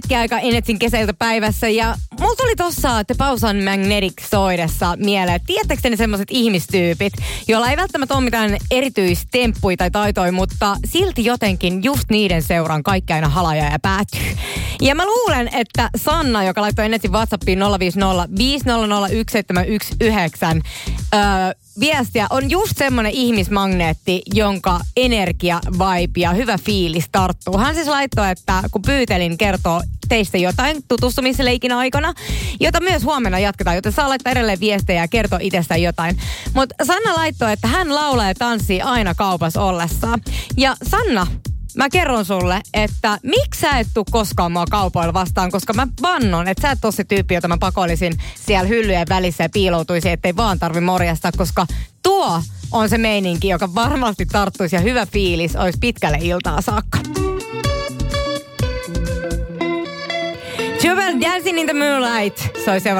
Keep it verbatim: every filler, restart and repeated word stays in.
hetki aika Enetsin kesäiltä päivässä ja mulla tuli tossa The Pausan Magnetic soidessa mieleen. Tiedättekö te ne semmoset ihmistyypit, joilla ei välttämättä ole mitään erityistemppuja tai taitoja, mutta silti jotenkin just niiden seuraan kaikki aina halajaa ja päätyy. Ja mä luulen, että Sanna, joka laittoi Enetsin WhatsAppiin nolla viisi nolla viisi nolla nolla yksi seitsemän yksi yhdeksän, öö, viestiä on just semmoinen ihmismagneetti, jonka energia, vibe ja hyvä fiilis tarttuu. Hän siis laittoi, että kun pyytelin kertoo teistä jotain tutustumisleikin aikana, jota myös huomenna jatketaan, joten saa laittaa edelleen viestejä ja kertoa itsestään jotain. Mutta Sanna laittoi, että hän laulaa ja tanssii aina kaupassa ollessaan. Ja Sanna, mä kerron sulle, että miksi sä et tuu koskaan mua kaupoilla vastaan, koska mä vannon, että sä et ole se tyyppi, jota mä pakollisin siellä hyllyjen välissä ja piiloutuisi, ettei vaan tarvi morjastaa, koska tuo on se meininki, joka varmasti tarttuisi ja hyvä fiilis olisi pitkälle iltaa saakka. Jovel, Dancing in the Moonlight. Se oli seuraava.